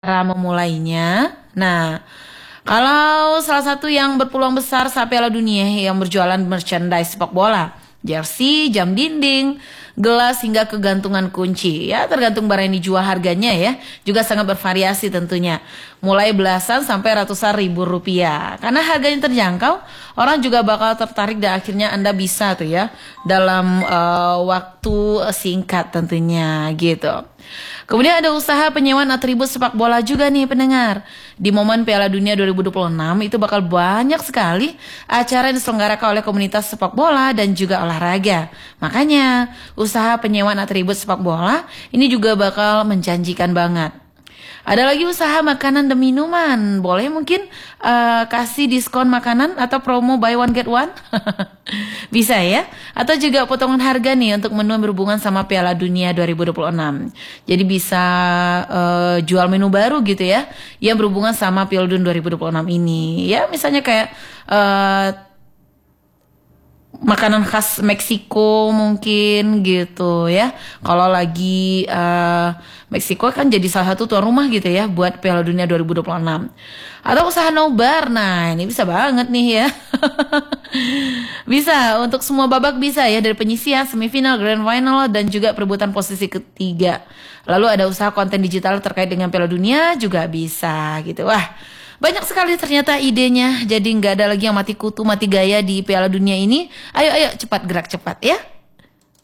Cara memulainya. Nah, kalau salah satu yang berpeluang besar saat Piala Dunia yang berjualan merchandise sepak bola, jersey, jam dinding, gelas hingga kegantungan kunci. Ya, tergantung barang yang dijual harganya ya. Juga sangat bervariasi tentunya. Mulai belasan sampai ratusan ribu rupiah. Karena harganya terjangkau, orang juga bakal tertarik dan akhirnya Anda bisa tuh ya dalam waktu singkat tentunya gitu. Kemudian ada usaha penyewaan atribut sepak bola juga nih pendengar. Di momen Piala Dunia 2026 itu bakal banyak sekali acara yang diselenggarakan oleh komunitas sepak bola dan juga olahraga. Makanya usaha penyewaan atribut sepak bola ini juga bakal menjanjikan banget. Ada lagi usaha makanan dan minuman. Boleh mungkin kasih diskon makanan atau promo buy one get one? Bisa ya? Atau juga potongan harga nih untuk menu yang berhubungan sama Piala Dunia 2026. Jadi bisa jual menu baru gitu ya, yang berhubungan sama Piala Dunia 2026 ini. Ya misalnya kayak makanan khas Meksiko mungkin gitu ya. Kalau lagi Meksiko kan jadi salah satu tuan rumah gitu ya buat Piala Dunia 2026. Atau usaha nobar. Nah, ini bisa banget nih ya. Bisa untuk semua babak bisa ya dari penyisian, semifinal, grand final dan juga perebutan posisi ketiga. Lalu ada usaha konten digital terkait dengan Piala Dunia juga bisa gitu. Wah, banyak sekali ternyata idenya. Jadi nggak ada lagi yang mati kutu, mati gaya di Piala Dunia ini. Ayo, ayo cepat gerak cepat ya.